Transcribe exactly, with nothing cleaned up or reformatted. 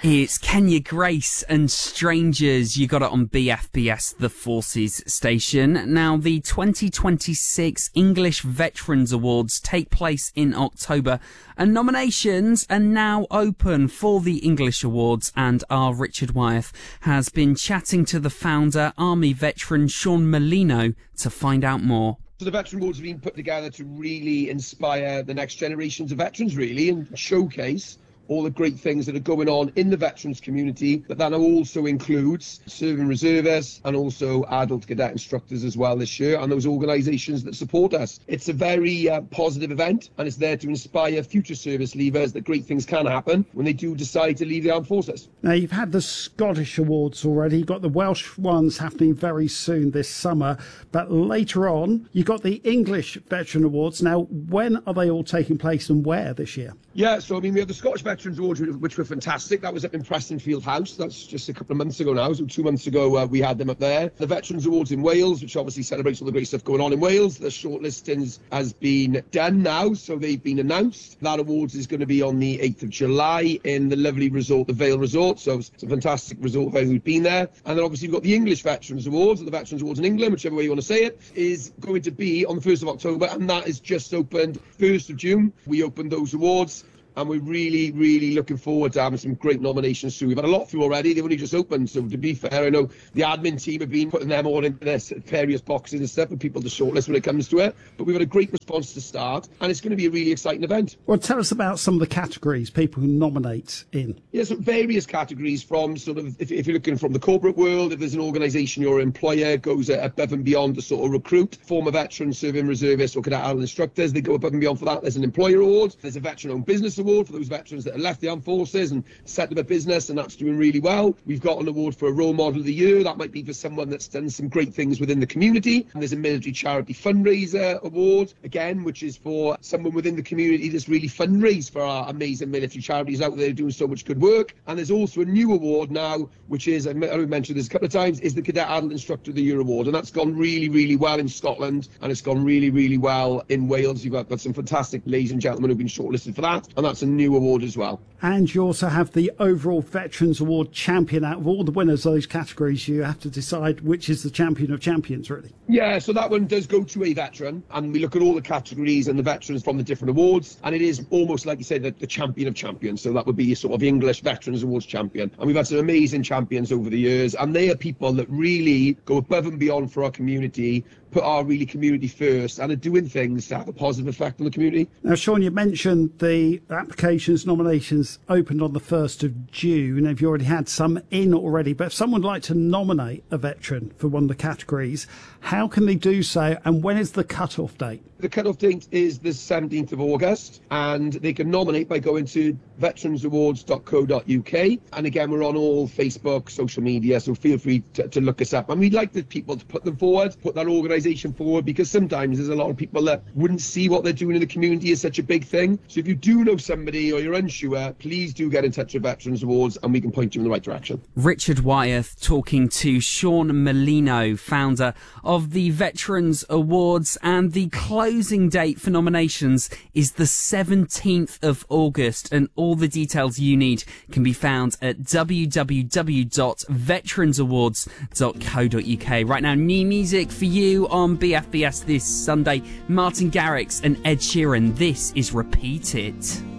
It's Kenya Grace and Strangers. You got it on B F B S, the Forces station. Now, the twenty twenty-six English Veterans Awards take place in October, and nominations are now open for the English Awards, and our Richard Wyeth has been chatting to the founder, Army veteran Sean Molino, to find out more. So the Veteran Awards have been put together to really inspire the next generations of veterans, really, and showcase all the great things that are going on in the veterans community, but that also includes serving reservists and also adult cadet instructors as well this year, and those organisations that support us. It's a very uh, positive event, and it's there to inspire future service leavers that great things can happen when they do decide to leave the armed forces. Now, you've had the Scottish Awards already. You've got the Welsh ones happening very soon this summer, but later on, you've got the English Veteran Awards. Now, when are they all taking place and where this year? Yeah, so I mean, we have the Scottish Veterans Awards, which were fantastic. That was up in Prestonfield House. That's just a couple of months ago now. So two months ago, uh, we had them up there. The Veterans Awards in Wales, which obviously celebrates all the great stuff going on in Wales. The shortlisting has been done now, so they've been announced. That awards is going to be on the eighth of July in the lovely resort, the Vale Resort. So it's a fantastic resort for who've been there. And then obviously we've got the English Veterans Awards, or the Veterans Awards in England, whichever way you want to say it, is going to be on the first of October, and that is just opened first of June. We opened those awards, and we're really, really looking forward to having some great nominations too. We've had a lot through already. They've only just opened. So to be fair, I know the admin team have been putting them all into their various boxes and stuff for people to shortlist when it comes to it. But we've had a great response to start, and it's going to be a really exciting event. Well, tell us about some of the categories people who nominate in. Yeah, so various categories from sort of, if, if you're looking from the corporate world, if there's an organisation, your employer goes above and beyond to sort of recruit former veterans, serving reservists or cadet adult instructors, they go above and beyond for that. There's an employer award. There's a veteran-owned business award for those veterans that have left the armed forces and set up a business, and that's doing really well. We've got an award for a role model of the year. That might be for someone that's done some great things within the community. And there's a military charity fundraiser award, again, which is for someone within the community that's really fundraised for our amazing military charities out there doing so much good work. And there's also a new award now, which is, I mentioned this a couple of times, is the Cadet Adult Instructor of the Year award. And that's gone really, really well in Scotland, and it's gone really, really well in Wales. You've got, got some fantastic ladies and gentlemen who've been shortlisted for that, and that's a new award as well. And you also have the overall Veterans Award champion. Out of all the winners of those categories, you have to decide which is the champion of champions, really. Yeah, so that one does go to a veteran, and we look at all the categories and the veterans from the different awards, and it is almost like you said, the, the champion of champions. So that would be sort of English Veterans Awards champion. And we've had some amazing champions over the years, and they are people that really go above and beyond for our community, put our really community first, and are doing things to have a positive effect on the community. Now, Sean, you mentioned the applications, nominations opened on the first of June. Have you already had some in already? But if someone would like to nominate a veteran for one of the categories, how can they do so, and when is the cut-off date? The cut-off date is the seventeenth of August, and they can nominate by going to veterans awards dot co dot uk. And again, we're on all Facebook, social media, so feel free to, to look us up. And we'd like the people to put them forward, put that organisation forward, because sometimes there's a lot of people that wouldn't see what they're doing in the community as such a big thing. So if you do know somebody or you're unsure, please do get in touch with Veterans Awards, and we can point you in the right direction. Richard Wyeth talking to Sean Molino, founder of the Veterans Awards, and the closing date for nominations is the seventeenth of August, and all the details you need can be found at w w w dot veterans awards dot co dot uk. Right now, new music for you on B F B S this Sunday. Martin Garrix and Ed Sheeran. This is Repeat It.